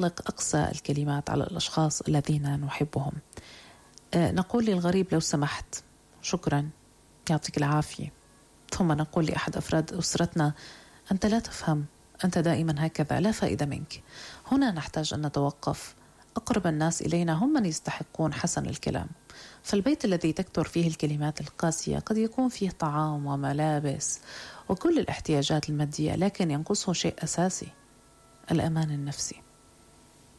نطلق أقسى الكلمات على الأشخاص الذين نحبهم. نقول للغريب لو سمحت، شكرا، يعطيك العافية. ثم نقول لأحد أفراد أسرتنا أنت لا تفهم، أنت دائما هكذا، لا فائدة منك. هنا نحتاج أن نتوقف. أقرب الناس إلينا هم من يستحقون حسن الكلام. فالبيت الذي تكثر فيه الكلمات القاسية قد يكون فيه طعام وملابس وكل الاحتياجات المادية، لكن ينقصه شيء أساسي: الأمان النفسي.